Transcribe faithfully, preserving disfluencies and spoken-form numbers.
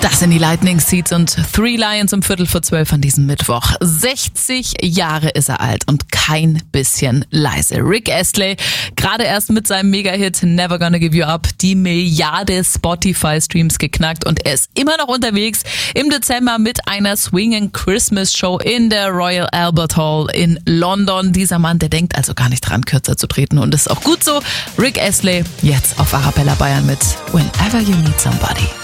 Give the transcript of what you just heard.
Das sind die Lightning Seeds und Three Lions um Viertel vor zwölf an diesem Mittwoch. sechzig Jahre ist er alt und kein bisschen leise. Rick Astley, gerade erst mit seinem Mega-Hit Never Gonna Give You Up die Milliarde Spotify-Streams geknackt und er ist immer noch unterwegs im Dezember mit einer Swinging Christmas Show in der Royal Albert Hall in London. Dieser Mann, der denkt also gar nicht dran, kürzer zu treten und ist auch gut so. Rick Astley jetzt auf Arabella Bayern mit Whenever You Need Somebody.